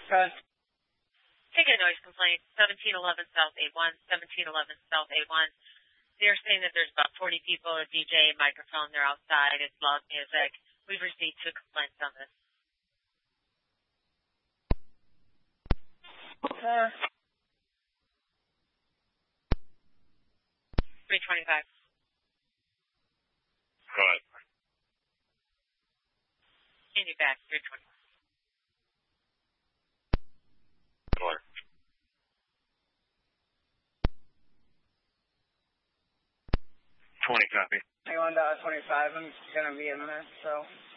Good. Take a noise complaint, 1711 South A1, 1711 South A1. They're saying that there's about 40 people, a DJ, microphone, they're outside, it's loud music. We've received 2 complaints on this. 325. Go ahead. Continue back, 325. Go ahead. 20 copy. I 1.25, I'm going to be in there, so...